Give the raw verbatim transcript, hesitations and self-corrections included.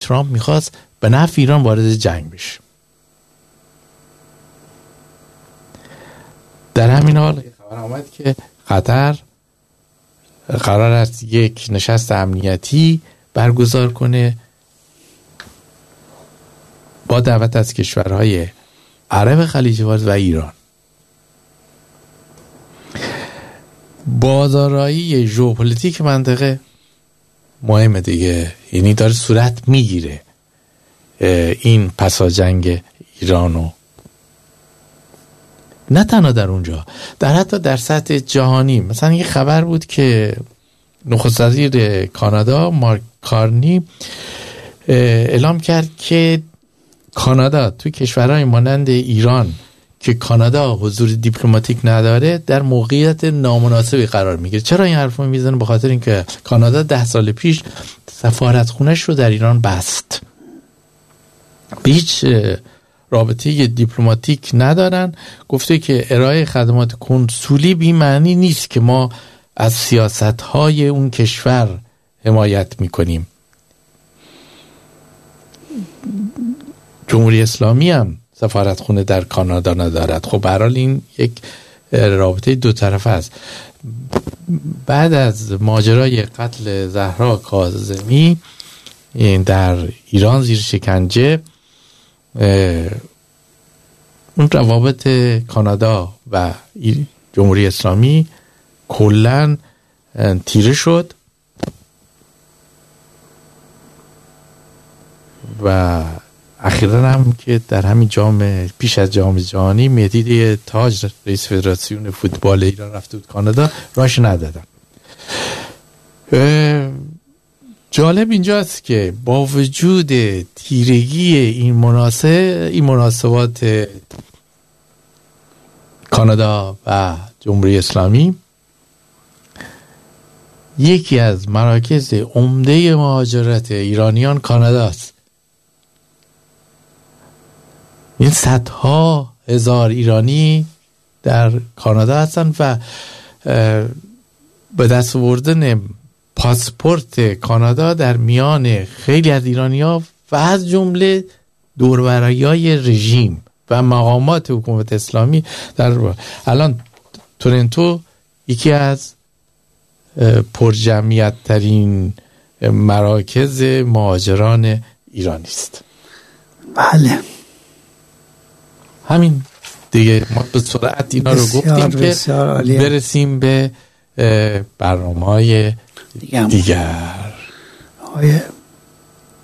ترامپ میخواست به نفع ایران وارد جنگ بشه. در همین حال خبر آمد که قطر قرار است یک نشست امنیتی برگزار کنه با دعوت از کشورهای عرب خلیج فارس و ایران. بازارایی ژئوپلیتیک منطقه مهمه دیگه، یعنی داره صورت میگیره این پساجنگ ایرانو، نه تنها در اونجا، در حتی در سطح جهانی. مثلا یه خبر بود که نخست وزیر کانادا مارک کارنی اعلام کرد که کانادا توی کشورهای مانند ایران که کانادا حضور دیپلماتیک نداره در موقعیت نامناسبی قرار میگیره. چرا این حرفو میزنه؟ به خاطر اینکه کانادا ده سال پیش سفارتخونه‌اش رو در ایران بست، به هیچ رابطه دیپلماتیک ندارن. گفته که ارائه خدمات کنسولی بی معنی نیست که ما از سیاست‌های اون کشور حمایت میکنیم. جمهوری اسلامی هم سفارتخونه در کانادا ندارد. خب به هر حال این یک رابطه دو طرفه است. بعد از ماجرای قتل زهرا کاظمی در ایران زیر شکنجه، اون روابط کانادا و جمهوری اسلامی کلاً تیره شد و اخیراً هم که در همین جام پیش از جام جهانی مهدی تاج رئیس فدراسیون فوتبال ایران رفته بود کانادا، راش ندادن. جالب اینجاست که با وجود تیرگی این مناسب این مناسبات کانادا و جمهوری اسلامی، یکی از مراکز عمده مهاجرت ایرانیان کانادا است. این صدها هزار ایرانی در کانادا هستند و به دست آوردن پاسپورت کانادا در میان خیلی از ایرانی‌ها و از جمله دوربرایای رژیم و مقامات حکومت اسلامی در الان تورنتو یکی از پرجمعیت ترین مراکز مهاجران ایرانی است. بله، همین دیگه. ما به سرعت اینا رو گفتیم که برسیم به برنامه‌های دیگر. آقای